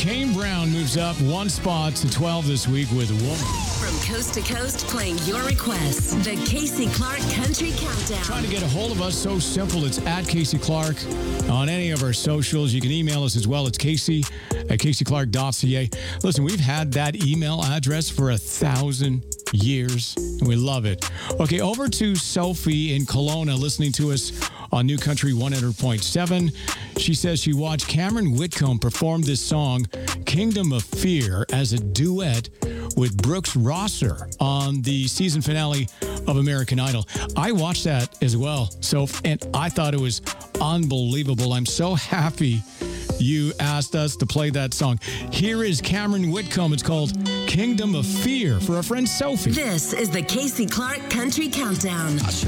Kane Brown moves up one spot to 12 this week with Woman. From coast to coast, playing your requests. The Casey Clark Country Countdown. Trying to get a hold of us, so simple. It's at Casey Clark on any of our socials. You can email us as well. It's casey@caseyclark.ca. Listen, we've had that email address for 1,000 years, and we love it. Okay, over to Sophie in Kelowna listening to us on New Country 100.7. She says she watched Cameron Whitcomb perform this song, Kingdom of Fear, as a duet with Brooks Rosser on the season finale of American Idol. I watched that as well, and I thought it was unbelievable. I'm so happy you asked us to play that song. Here is Cameron Whitcomb. It's called Kingdom of Fear for our friend Sophie. This is the Casey Clark Country Countdown.